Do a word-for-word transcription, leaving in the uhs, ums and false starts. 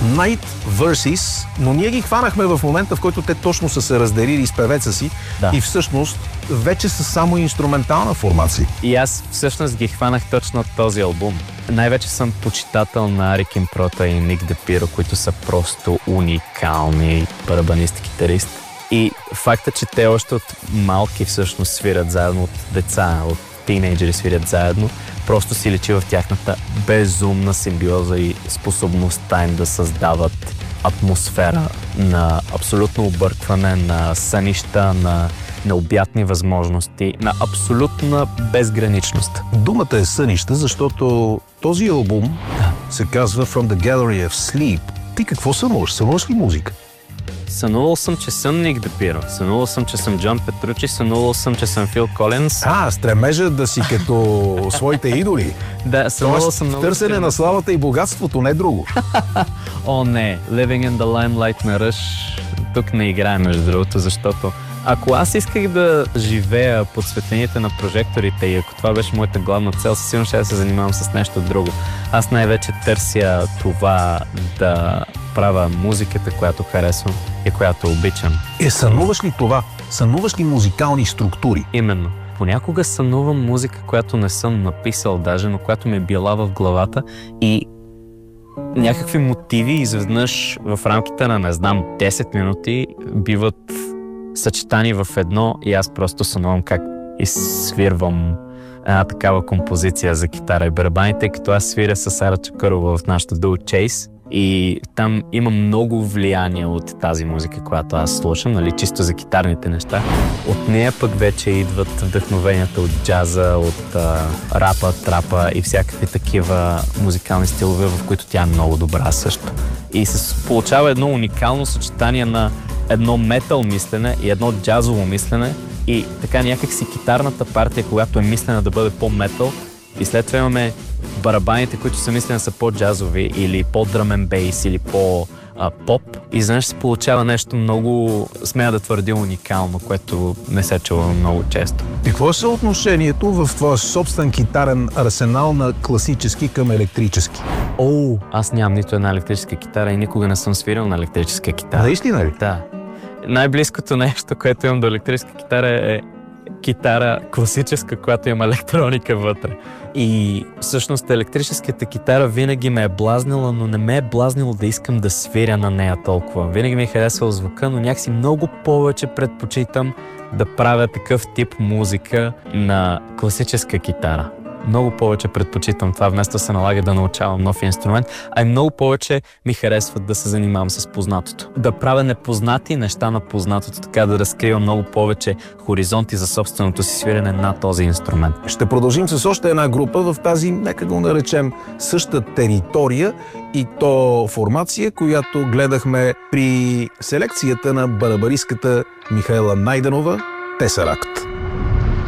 Night Versus, но ние ги хванахме в момента, в който те точно са се разделили с певеца си да. И всъщност вече са само инструментална формация. И аз всъщност ги хванах точно от този албум. Най-вече съм почитател на Арик Импрота и Ник Депиро, които са просто уникални барабанисти, китаристи. И факта, че те още от малки всъщност свирят заедно, от деца, от тинейджери свирят заедно, просто си личи в тяхната безумна симбиоза и способността им да създават атмосфера на абсолютно объркване, на сънища, на необятни възможности, на абсолютна безграничност. Думата е сънища, защото този албум се казва From the Gallery of Sleep. Ти какво сънуваш? Сънуваш ли музика? Сънувал съм, че съм Ник Депиро, сънувал съм, че съм Джон Петручи, сънувал съм, че съм Фил Колинс. А, стремежа да си като своите идоли. Да, сънувал съм много. Търсене на славата и богатството, не друго. О, не. Living in the Limelight на Ръш тук не играе, между другото, защото ако аз исках да живея под светлините на прожекторите и ако това беше моята главна цел, със сигурно ще да се занимавам с нещо друго. Аз най-вече търся това да правя музиката, която харесвам и която обичам. Е, сънуваш ли това? Сънуваш ли музикални структури? Именно. Понякога сънувам музика, която не съм написал даже, но която ми е била в главата и някакви мотиви изведнъж в рамките на, не знам, десет минути биват съчетани в едно и аз просто сънувам как изсвирвам една такава композиция за китара и барабани, тъй като аз свиря с Сара Чакърова в нашото дуо Chase и там има много влияние от тази музика, която аз слушам, нали, чисто за китарните неща. От нея пък вече идват вдъхновенията от джаза, от а, рапа, трапа и всякакви такива музикални стилове, в които тя е много добра също. И се получава едно уникално съчетание на едно метал мислене и едно джазово мислене и така някак си китарната партия, когато е мислена да бъде по-метал и след това имаме барабаните, които са мислени са по-джазови или по-дръм ен бейс или по-поп и изведнъж се получава нещо много, смея да твърдя, уникално, което не се чува много често. И какво е съотношението в твоя собствен китарен арсенал на класически към електрически? О, аз нямам нито една електрическа китара и никога не съм свирил на електрическа китара. Наистина ли? Да. Най-близкото нещо, което имам до електрическа китара е китара класическа, която има електроника вътре. И всъщност електрическата китара винаги ме е блазнила, но не ме е блазнило да искам да свиря на нея толкова. Винаги ми е харесвал звука, но някакси много повече предпочитам да правя такъв тип музика на класическа китара. Много повече предпочитам това, вместо да се налага да научавам нов инструмент, а и много повече ми харесват да се занимавам с познатото. Да правя непознати неща на познатото, така да разкривам много повече хоризонти за собственото си свирене на този инструмент. Ще продължим с още една група в тази, нека го наречем, същата територия и то формация, която гледахме при селекцията на барабаристката Михаела Найденова, Тесаракт.